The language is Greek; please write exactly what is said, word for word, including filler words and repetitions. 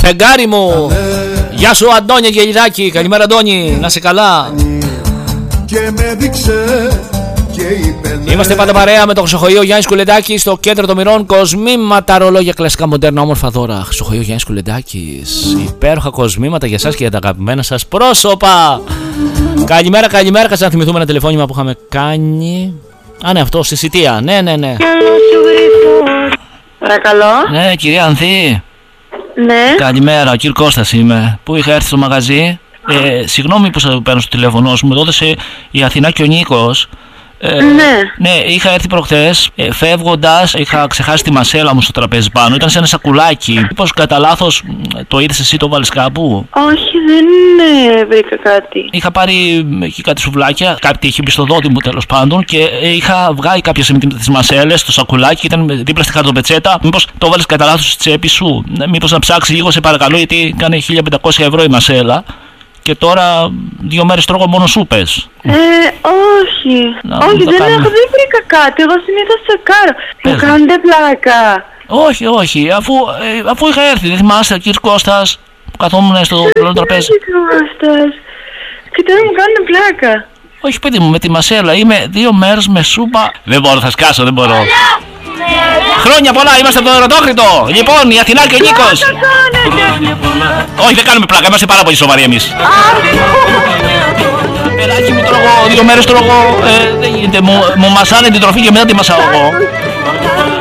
φεγγάρι μου. Γεια σου Αντώνη Γελιδάκη. Καλημέρα Αντώνη, να είσαι καλά. Και με δείξε και είπε ναι. Είμαστε πάντα παρέα με το Χρυσοχοείο Γιάννης Κουλεντάκης στο κέντρο των μοιρών. Κοσμήματα, ρολόγια, κλασικά, μοντέρνα, όμορφα δώρα. Χρυσοχοείο Γιάννης Κουλεντάκης. Υπέροχα κοσμήματα για εσάς και για τα αγαπημένα σας πρόσωπα. Καλημέρα, καλημέρα. Κάτσε να θυμηθούμε ένα τηλεφώνημα που είχαμε κάνει. Α, ναι, αυτό, στη Σιτία. Ναι, ναι, ναι. Παρακαλώ. Ναι, κυρία Ανθή. Ναι. Καλημέρα, ο κύριος Κώστας είμαι. Που είχα έρθει στο μαγαζί. Ε, συγγνώμη που σας παίρνω στο τηλέφωνο σου, μου το έδωσε η Αθηνά και ο Νίκος. Ε, ναι. Ναι, είχα έρθει προχθές. Ε, φεύγοντας, είχα ξεχάσει τη μασέλα μου στο τραπέζι πάνω. Ήταν σε ένα σακουλάκι. Μήπως κατά λάθος το είδες εσύ, το βάλεις κάπου? Όχι, δεν ε, βρήκα κάτι. Είχα πάρει εκεί κάτι σουβλάκια. Κάτι είχε μπει στο δόντι μου τέλος πάντων. Και ε, είχα βγάλει κάποιες με τις μασέλες στο σακουλάκι. Ήταν δίπλα στη χαρτοπετσέτα. Μήπως το βάλεις κατά λάθος στη τσέπη σου? Μήπως να ψάξει λίγο, σε παρακαλώ, γιατί κάνει χίλια πεντακόσια ευρώ η μασέλα. Και τώρα δύο μέρες τρώγω μόνο σούπες. Ε, όχι. Να, όχι, δεν, κάνουμε. έχω, δεν βρήκα κάτι. Εγώ συνήθως τσεκάρω. Μου κάνετε πλάκα. Όχι, όχι. Αφού, ε, αφού είχα έρθει, δεν θυμάσαι, ο κύριος Κώστας που καθόμουν στο πλάνο τραπέζι. Κώστας. Και τώρα μου κάνουν πλάκα. Όχι, παιδί μου, με τη μασέλα. Είμαι δύο μέρες με σούπα. Δεν μπορώ, θα σκάσω, δεν μπορώ. Χρόνια πολλά, είμαστε από τον Ερωτόκριτο. Λοιπόν, η Αθηνά και ο Νίκος. Όχι, δεν κάνουμε πλάκα, είμαστε πάρα πολύ σοβαροί εμείς. Παιδάκι μου, τρώγω δύο μέρες, τρώγω. Ε, δεν γίνεται, μου, μου μασάνε την τροφή και μετά τη μασάω εγώ.